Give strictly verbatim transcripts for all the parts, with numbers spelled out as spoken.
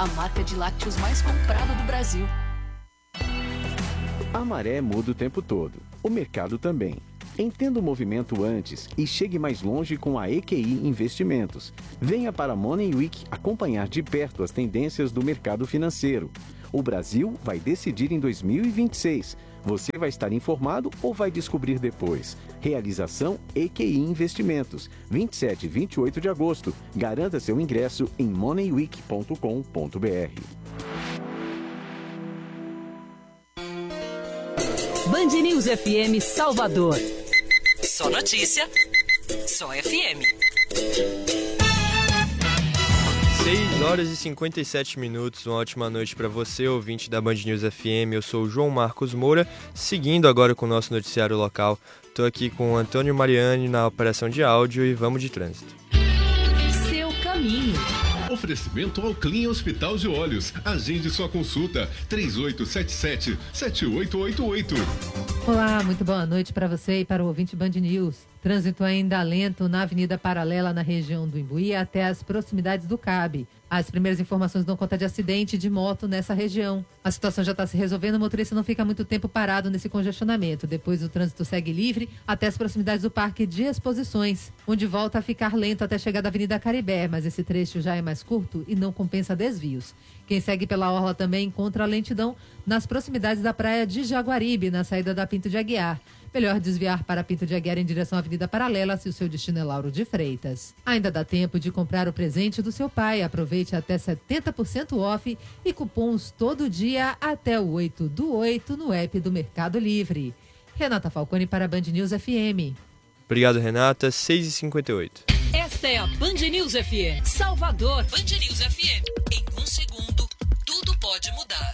a marca de lácteos mais comprada do Brasil. A maré muda o tempo todo, o mercado também. Entenda o movimento antes e chegue mais longe com a E Q I Investimentos. Venha para a Money Week acompanhar de perto as tendências do mercado financeiro. O Brasil vai decidir em dois mil e vinte e seis. Você vai estar informado ou vai descobrir depois? Realização E Q I Investimentos, vinte e sete e vinte e oito de agosto. Garanta seu ingresso em money week ponto com ponto b r. Band News F M Salvador. Só notícia, só F M. seis horas e cinquenta e sete minutos, uma ótima noite para você, ouvinte da Band News F M. Eu sou o João Marcos Moura, seguindo agora com o nosso noticiário local. Estou aqui com o Antônio Mariani na operação de áudio e vamos de trânsito. Seu caminho. Oferecimento ao Clean Hospital de Olhos. Agende sua consulta três oito sete sete, sete oito oito oito. Olá, muito boa noite para você e para o ouvinte Band News. Trânsito ainda lento na Avenida Paralela, na região do Imbuí, até as proximidades do C A B. As primeiras informações dão conta de acidente de moto nessa região. A situação já está se resolvendo, o motorista não fica muito tempo parado nesse congestionamento. Depois o trânsito segue livre até as proximidades do Parque de Exposições, onde volta a ficar lento até chegar da Avenida Caribé, mas esse trecho já é mais curto e não compensa desvios. Quem segue pela orla também encontra a lentidão nas proximidades da praia de Jaguaribe, na saída da Pinto de Aguiar. Melhor desviar para Pinto de Aguiar em direção à Avenida Paralela se o seu destino é Lauro de Freitas. Ainda dá tempo de comprar o presente do seu pai. Aproveite até setenta por cento off e cupons todo dia até o oito do oito no app do Mercado Livre. Renata Falcone para a Band News F M. Obrigado, Renata. seis e cinquenta e oito. Esta é a Band News F M Salvador. Band News F M. Em um segundo, tudo pode mudar.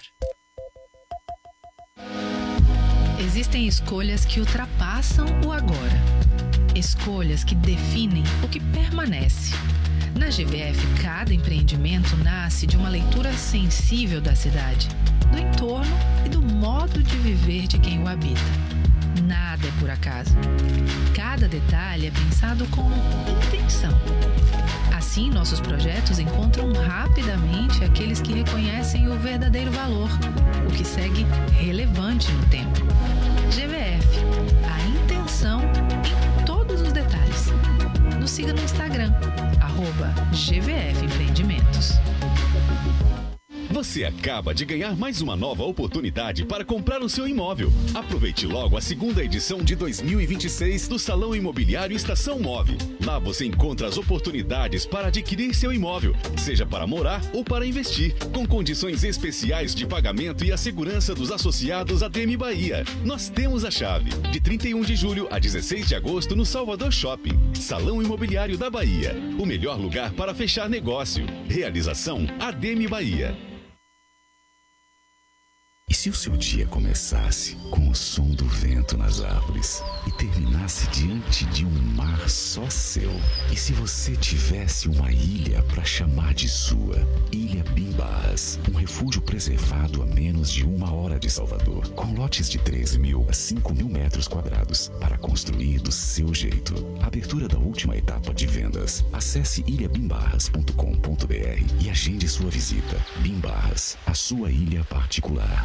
Existem escolhas que ultrapassam o agora. Escolhas que definem o que permanece. Na G V F, cada empreendimento nasce de uma leitura sensível da cidade, do entorno e do modo de viver de quem o habita. Nada é por acaso. Cada detalhe é pensado com intenção. Assim, nossos projetos encontram rapidamente aqueles que reconhecem o verdadeiro valor, o que segue relevante no tempo. G V F, a intenção em todos os detalhes. Nos siga no Instagram, arroba G V F Empreendimentos. Você acaba de ganhar mais uma nova oportunidade para comprar o seu imóvel. Aproveite logo a segunda edição de dois mil e vinte e seis do Salão Imobiliário Estação Move. Lá você encontra as oportunidades para adquirir seu imóvel, seja para morar ou para investir, com condições especiais de pagamento e a segurança dos associados à D M Bahia. Nós temos a chave. De trinta e um de julho a dezesseis de agosto no Salvador Shopping. Salão Imobiliário da Bahia. O melhor lugar para fechar negócio. Realização A D M Bahia. E se o seu dia começasse com o som do vento nas árvores e terminasse diante de um mar só seu? E se você tivesse uma ilha para chamar de sua? Ilha Bimbarras, um refúgio preservado a menos de uma hora de Salvador, com lotes de três mil a cinco mil metros quadrados para construir do seu jeito. Abertura da última etapa de vendas. Acesse ilha bimbarras ponto com ponto b r e agende sua visita. Bimbarras, a sua ilha particular.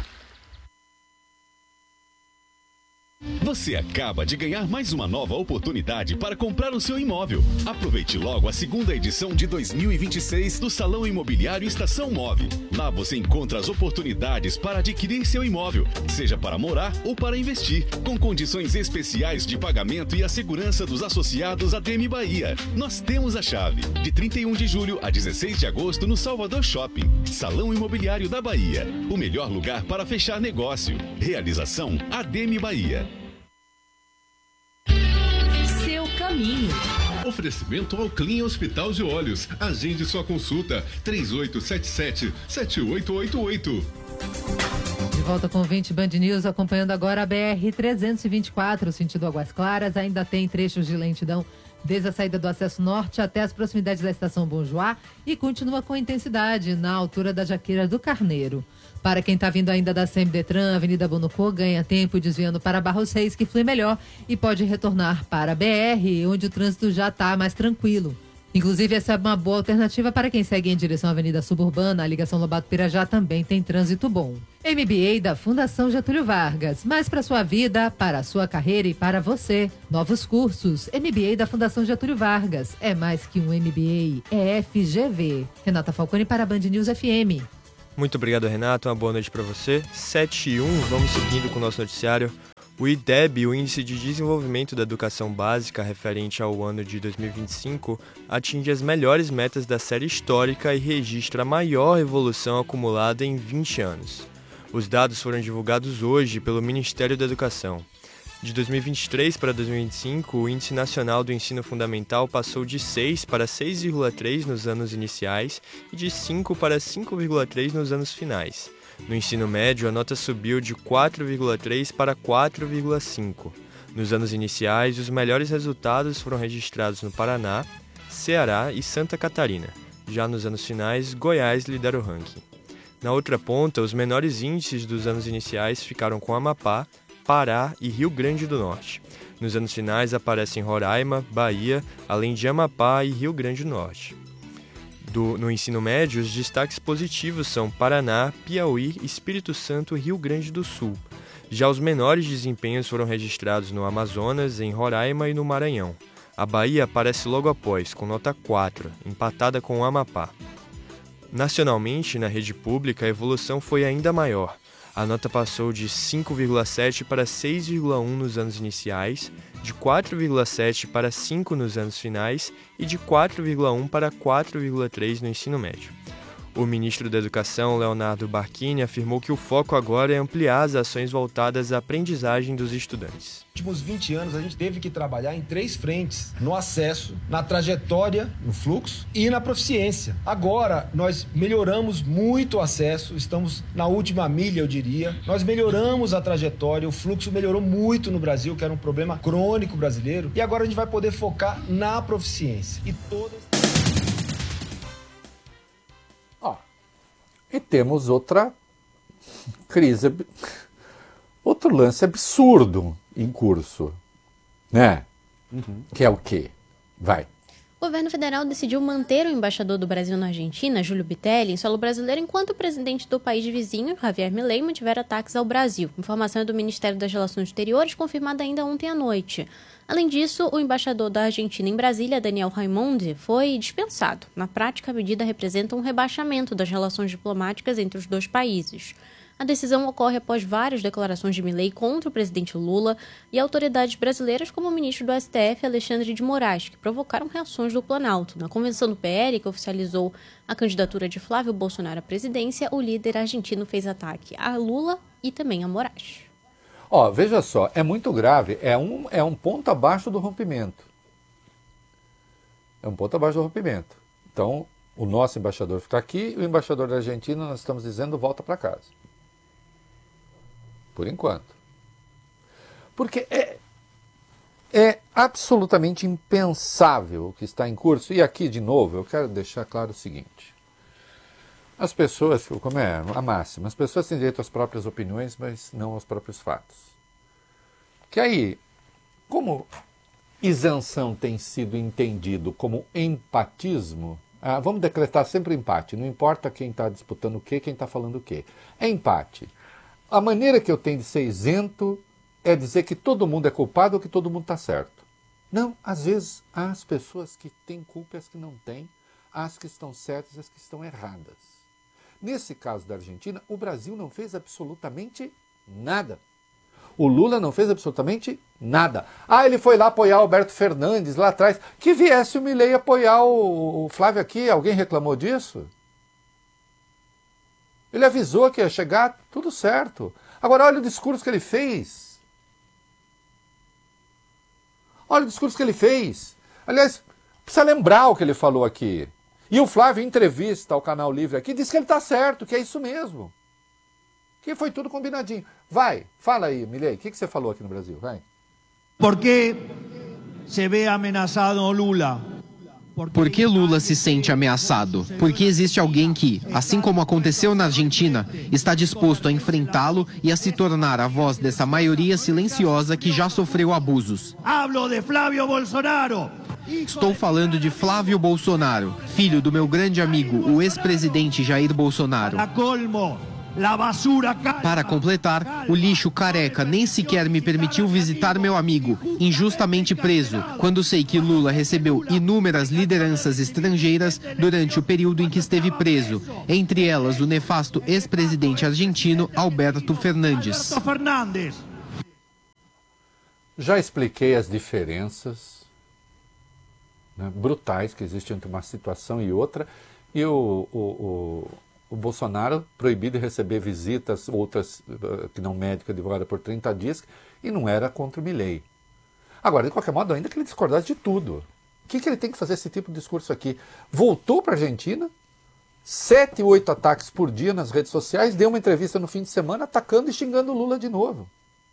Você acaba de ganhar mais uma nova oportunidade para comprar o seu imóvel. Aproveite logo a segunda edição de dois mil e vinte e seis do Salão Imobiliário Estação Move. Lá você encontra as oportunidades para adquirir seu imóvel, seja para morar ou para investir, com condições especiais de pagamento e a segurança dos associados à D M Bahia. Nós temos a chave. De trinta e um de julho a dezesseis de agosto no Salvador Shopping. Salão Imobiliário da Bahia. O melhor lugar para fechar negócio. Realização A D M Bahia. Seu caminho. Oferecimento ao Clean Hospital de Olhos. Agende sua consulta três oito sete sete, sete oito oito oito. De volta com o vinte Band News, acompanhando agora a B R trezentos e vinte e quatro, sentido Águas Claras. Ainda tem trechos de lentidão desde a saída do acesso norte até as proximidades da estação Bom Joá e continua com intensidade na altura da Jaqueira do Carneiro. Para quem está vindo ainda da Semidetran, Avenida Bonocô, ganha tempo desviando para Barros Reis, que flui melhor, e pode retornar para a B R, onde o trânsito já está mais tranquilo. Inclusive, essa é uma boa alternativa para quem segue em direção à Avenida Suburbana. A ligação Lobato-Pirajá também tem trânsito bom. M B A da Fundação Getúlio Vargas. Mais para sua vida, para a sua carreira e para você. Novos cursos. M B A da Fundação Getúlio Vargas. É mais que um M B A, é F G V. Renata Falcone para a Band News F M. Muito obrigado, Renato. Uma boa noite para você. sete e um, vamos seguindo com o nosso noticiário. O I D E B, o Índice de Desenvolvimento da Educação Básica, referente ao ano de dois mil e vinte e cinco, atinge as melhores metas da série histórica e registra a maior evolução acumulada em vinte anos. Os dados foram divulgados hoje pelo Ministério da Educação. De dois mil e vinte e três para dois mil e vinte e cinco, o Índice Nacional do Ensino Fundamental passou de seis para seis vírgula três nos anos iniciais e de cinco para cinco vírgula três nos anos finais. No ensino médio, a nota subiu de quatro vírgula três para quatro vírgula cinco. Nos anos iniciais, os melhores resultados foram registrados no Paraná, Ceará e Santa Catarina. Já nos anos finais, Goiás lidera o ranking. Na outra ponta, os menores índices dos anos iniciais ficaram com Amapá, Pará e Rio Grande do Norte. Nos anos finais aparecem Roraima, Bahia, além de Amapá e Rio Grande do Norte. Do, no ensino médio, os destaques positivos são Paraná, Piauí, Espírito Santo e Rio Grande do Sul. Já os menores desempenhos foram registrados no Amazonas, em Roraima e no Maranhão. A Bahia aparece logo após, com nota quatro, empatada com o Amapá. Nacionalmente, na rede pública, a evolução foi ainda maior. A nota passou de cinco vírgula sete para seis vírgula um nos anos iniciais, de quatro vírgula sete para cinco nos anos finais e de quatro vírgula um para quatro vírgula três no ensino médio. O ministro da Educação, Leonardo Barquini, afirmou que o foco agora é ampliar as ações voltadas à aprendizagem dos estudantes. Nos últimos vinte anos, a gente teve que trabalhar em três frentes: no acesso, na trajetória, no fluxo e na proficiência. Agora, nós melhoramos muito o acesso, estamos na última milha, eu diria. Nós melhoramos a trajetória, o fluxo melhorou muito no Brasil, que era um problema crônico brasileiro. E agora a gente vai poder focar na proficiência. E todas... E temos outra crise, outro lance absurdo em curso, né? Uhum. Que é o quê? Vai. O governo federal decidiu manter o embaixador do Brasil na Argentina, Júlio Bitelli, em solo brasileiro, enquanto o presidente do país vizinho, Javier Milei, mantiver ataques ao Brasil. Informação é do Ministério das Relações Exteriores, confirmada ainda ontem à noite. Além disso, o embaixador da Argentina em Brasília, Daniel Raimondi, foi dispensado. Na prática, a medida representa um rebaixamento das relações diplomáticas entre os dois países. A decisão ocorre após várias declarações de Milei contra o presidente Lula e autoridades brasileiras, como o ministro do S T F, Alexandre de Moraes, que provocaram reações do Planalto. Na convenção do P L, que oficializou a candidatura de Flávio Bolsonaro à presidência, o líder argentino fez ataque a Lula e também a Moraes. Ó, veja só, é muito grave, é um, é um ponto abaixo do rompimento. É um ponto abaixo do rompimento. Então, o nosso embaixador fica aqui, o embaixador da Argentina, nós estamos dizendo, volta para casa. Por enquanto. Porque é, é absolutamente impensável o que está em curso. E aqui, de novo, eu quero deixar claro o seguinte. As pessoas, como é a máxima, as pessoas têm direito às próprias opiniões, mas não aos próprios fatos. Que aí, como isenção tem sido entendido como empatismo, ah, vamos decretar sempre empate, não importa quem está disputando o quê, quem está falando o quê. É empate. A maneira que eu tenho de ser isento é dizer que todo mundo é culpado ou que todo mundo está certo. Não, às vezes há as pessoas que têm culpa e as que não têm, as que estão certas e as que estão erradas. Nesse caso da Argentina, o Brasil não fez absolutamente nada. O Lula não fez absolutamente nada. Ah, ele foi lá apoiar o Alberto Fernandes lá atrás. Que viesse o Milei apoiar o, o Flávio aqui. Alguém reclamou disso? Ele avisou que ia chegar, tudo certo. Agora olha o discurso que ele fez. Olha o discurso que ele fez. Aliás, precisa lembrar o que ele falou aqui. E o Flávio, em entrevista ao Canal Livre aqui, disse que ele está certo, que é isso mesmo. Que foi tudo combinadinho. Vai, fala aí, Milei, o que, que você falou aqui no Brasil? Vai. Por que se vê ameaçado Lula? Por que Lula se sente ameaçado? Porque existe alguém que, assim como aconteceu na Argentina, está disposto a enfrentá-lo e a se tornar a voz dessa maioria silenciosa que já sofreu abusos. Hablo de Flávio Bolsonaro. Estou falando de Flávio Bolsonaro, filho do meu grande amigo, o ex-presidente Jair Bolsonaro. Para completar, o lixo careca nem sequer me permitiu visitar meu amigo, injustamente preso, quando sei que Lula recebeu inúmeras lideranças estrangeiras durante o período em que esteve preso, entre elas o nefasto ex-presidente argentino Alberto Fernandes. Já expliquei as diferenças, né, brutais que existem entre uma situação e outra, e o, o, o, o Bolsonaro proibido de receber visitas, outras que não médico, advogada por trinta dias, e não era contra o Milei. Agora, de qualquer modo, ainda que ele discordasse de tudo, o que, que ele tem que fazer esse tipo de discurso aqui? Voltou para a Argentina, sete, oito ataques por dia nas redes sociais, deu uma entrevista no fim de semana atacando e xingando o Lula de novo.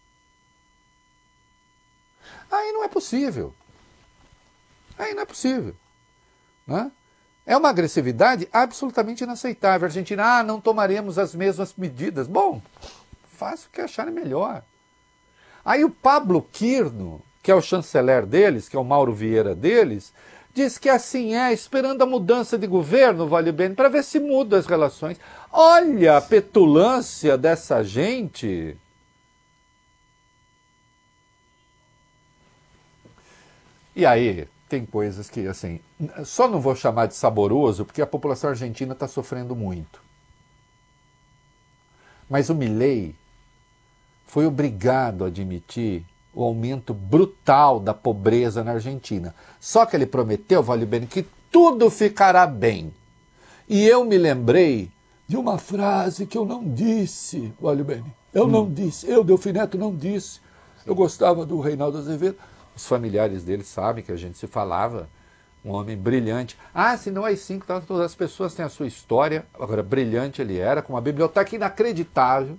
Aí não é possível. Aí não é possível. Né? É uma agressividade absolutamente inaceitável. A Argentina, ah, não tomaremos as mesmas medidas. Bom, faça o que acharem melhor. Aí o Pablo Quirno, que é o chanceler deles, que é o Mauro Vieira deles, diz que assim é, esperando a mudança de governo, vale bem, para ver se muda as relações. Olha a petulância dessa gente. E aí, tem coisas que, assim, só não vou chamar de saboroso, porque a população argentina está sofrendo muito. Mas o Milei foi obrigado a admitir o aumento brutal da pobreza na Argentina. Só que ele prometeu, vale bem, que tudo ficará bem. E eu me lembrei de uma frase que eu não disse, vale bem. Eu hum. não disse, eu, Delfim Neto, não disse. Eu gostava do Reinaldo Azevedo. Os familiares dele sabem que a gente se falava, um homem brilhante. Ah, se não é cinco, todas as pessoas têm a sua história. Agora, brilhante ele era, com uma biblioteca inacreditável.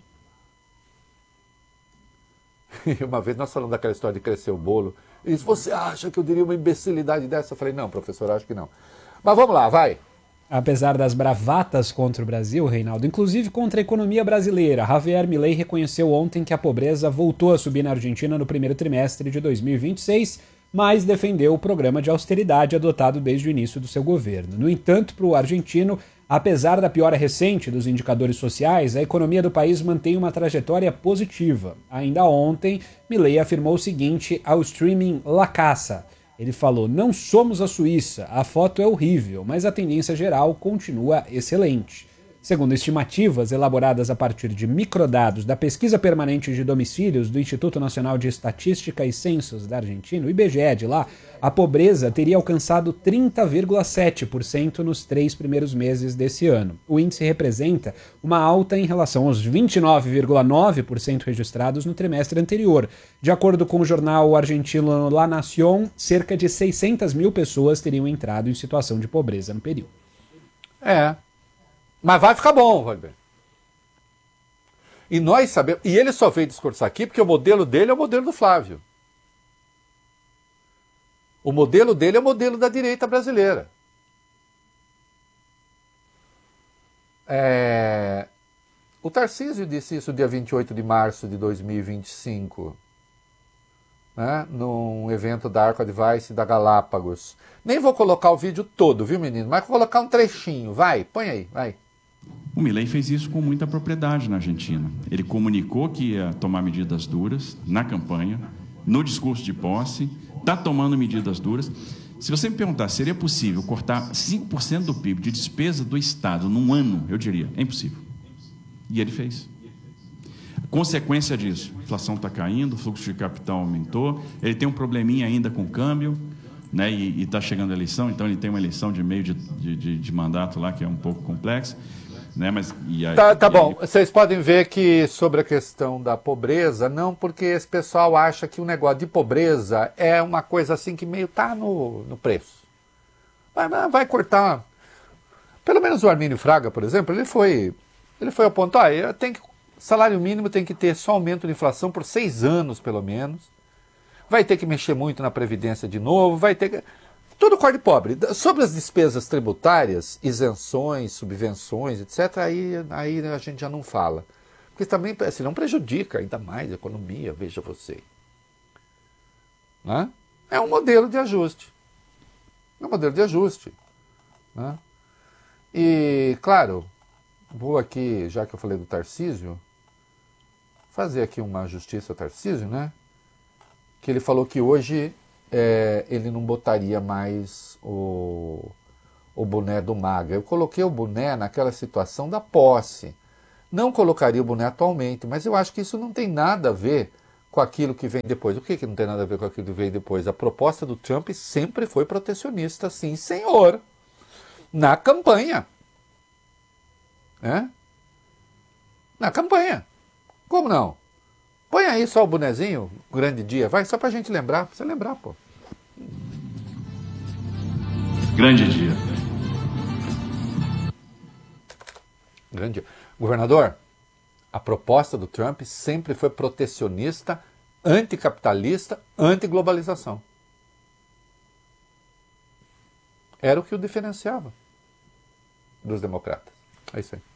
E uma vez nós falamos daquela história de crescer o bolo. Ele disse, você acha que eu diria uma imbecilidade dessa? Eu falei, não, professor, acho que não. Mas vamos lá, vai. Apesar das bravatas contra o Brasil, Reinaldo, inclusive contra a economia brasileira, Javier Milei reconheceu ontem que a pobreza voltou a subir na Argentina no primeiro trimestre de dois mil e vinte e seis, mas defendeu o programa de austeridade adotado desde o início do seu governo. No entanto, para o argentino, apesar da piora recente dos indicadores sociais, a economia do país mantém uma trajetória positiva. Ainda ontem, Milei afirmou o seguinte ao streaming La Casa. Ele falou, não somos a Suíça, a foto é horrível, mas a tendência geral continua excelente. Segundo estimativas elaboradas a partir de microdados da Pesquisa Permanente de Domicílios do Instituto Nacional de Estatística e Censos da Argentina, o I B G E de lá, a pobreza teria alcançado trinta vírgula sete por cento nos três primeiros meses desse ano. O índice representa uma alta em relação aos vinte e nove vírgula nove por cento registrados no trimestre anterior. De acordo com o jornal argentino La Nación, cerca de seiscentas mil pessoas teriam entrado em situação de pobreza no período. É. Mas vai ficar bom, Valber. E nós sabemos. E ele só veio discursar aqui porque o modelo dele é o modelo do Flávio. O modelo dele é o modelo da direita brasileira. É... O Tarcísio disse isso dia vinte e oito de março de dois mil e vinte e cinco, né, num evento da Arco Advice da Galápagos. Nem vou colocar o vídeo todo, viu, menino? Mas vou colocar um trechinho. Vai, põe aí, vai. O Milei fez isso com muita propriedade na Argentina. Ele comunicou que ia tomar medidas duras na campanha, no discurso de posse, está tomando medidas duras. Se você me perguntar, seria possível cortar cinco por cento do P I B de despesa do Estado num ano? Eu diria, é impossível. E ele fez. Consequência disso, a inflação está caindo, o fluxo de capital aumentou, ele tem um probleminha ainda com o câmbio, né, e está chegando a eleição, então ele tem uma eleição de meio de, de, de mandato lá que é um pouco complexa. Né, mas, e aí, tá tá e bom, aí... vocês podem ver que sobre a questão da pobreza, não, porque esse pessoal acha que o negócio de pobreza é uma coisa assim que meio tá no, no preço. Vai, vai cortar. Pelo menos o Armínio Fraga, por exemplo, ele foi, ele foi ao ponto, ah, tem que, salário mínimo tem que ter só aumento de inflação por seis anos, pelo menos. Vai ter que mexer muito na Previdência de novo, vai ter que... Tudo corte pobre. Sobre as despesas tributárias, isenções, subvenções, etcétera, aí, aí a gente já não fala. Porque também, senão prejudica ainda mais a economia, veja você. Né? É um modelo de ajuste. É um modelo de ajuste. Né? E, claro, vou aqui, já que eu falei do Tarcísio, fazer aqui uma justiça ao Tarcísio, né? Que ele falou que hoje é, ele não botaria mais o, o boné do Maga. Eu coloquei o boné naquela situação da posse. Não colocaria o boné atualmente, mas eu acho que isso não tem nada a ver com aquilo que vem depois. O que, que não tem nada a ver com aquilo que vem depois? A proposta do Trump sempre foi protecionista, sim, senhor. Na campanha. É? Na campanha. Como não? Põe aí só o bonezinho, grande dia, vai, só pra gente lembrar, pra você lembrar, pô. Grande dia. Grande dia. Governador, a proposta do Trump sempre foi protecionista, anticapitalista, antiglobalização. Era o que o diferenciava dos democratas. É isso aí.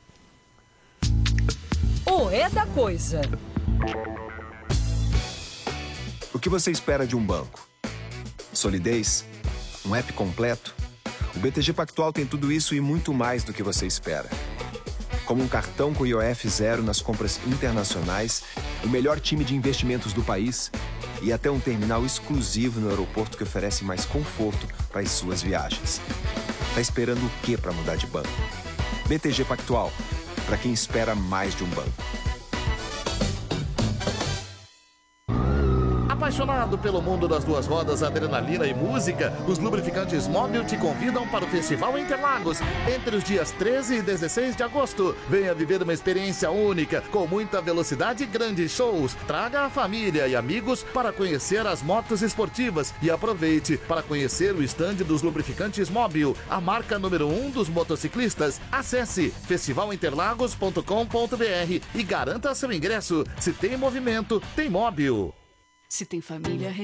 O É da Coisa. O que você espera de um banco? Solidez? Um app completo? O B T G Pactual tem tudo isso e muito mais do que você espera. Como um cartão com I O F zero nas compras internacionais, o melhor time de investimentos do país e até um terminal exclusivo no aeroporto que oferece mais conforto para as suas viagens. Tá esperando o quê para mudar de banco? B T G Pactual, para quem espera mais de um banco. Apaixonado pelo mundo das duas rodas, adrenalina e música, os lubrificantes Mobil te convidam para o Festival Interlagos entre os dias treze e dezesseis de agosto. Venha viver uma experiência única, com muita velocidade e grandes shows. Traga a família e amigos para conhecer as motos esportivas e aproveite para conhecer o estande dos lubrificantes Mobil, a marca número um dos motociclistas. Acesse festival interlagos ponto com ponto b r e garanta seu ingresso. Se tem movimento, tem Mobil. Se tem família